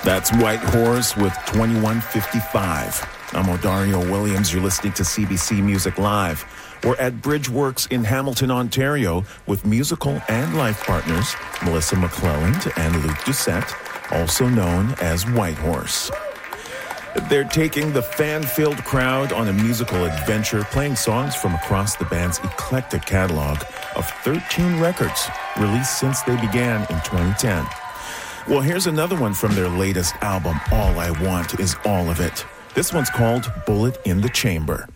That's White Horse with 2155. I'm Odario Williams. You're listening to CBC Music Live. We're at Bridgeworks in Hamilton, Ontario, with musical and life partners Melissa McClelland and Luc Doucette, also known as White Horse. They're taking the fan-filled crowd on a musical adventure, playing songs from across the band's eclectic catalog of 13 records released since they began in 2010. Well, here's another one from their latest album, All I Want Is All of It. This one's called Bullet in the Chamber.